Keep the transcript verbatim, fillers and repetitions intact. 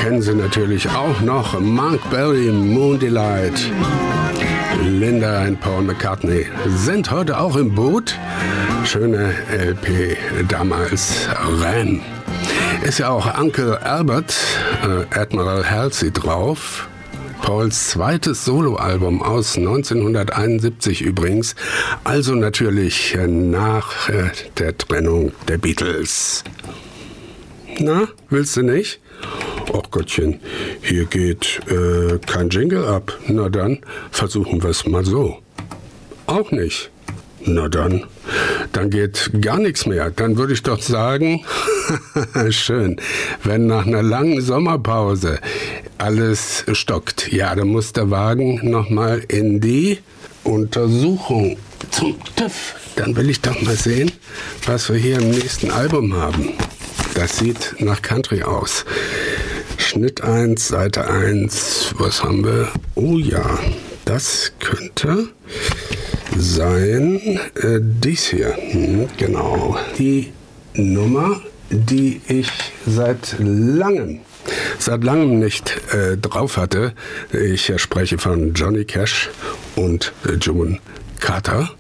kennen Sie natürlich auch noch. Mark Berry, Moon Delight. Linda und Paul McCartney sind heute auch im Boot. Schöne L P damals, Ram. Ist ja auch Uncle Albert, äh, Admiral Halsey drauf. Pauls zweites Soloalbum aus neunzehnhunderteinundsiebzig übrigens, also natürlich nach äh, der Trennung der Beatles. Na, willst du nicht? Ach Gottchen, hier geht äh, kein Jingle ab. Na dann, versuchen wir es mal so. Auch nicht. Na dann, dann geht gar nichts mehr. Dann würde ich doch sagen, schön, wenn nach einer langen Sommerpause alles stockt. Ja, dann muss der Wagen nochmal in die Untersuchung zum TÜV. Dann will ich doch mal sehen, was wir hier im nächsten Album haben. Das sieht nach Country aus. Schnitt eins, Seite eins, was haben wir? Oh ja, das könnte sein, äh, dies hier, hm, genau, die Nummer, die ich seit langem, seit langem nicht äh, drauf hatte. Ich äh, spreche von Johnny Cash und äh, June Carter.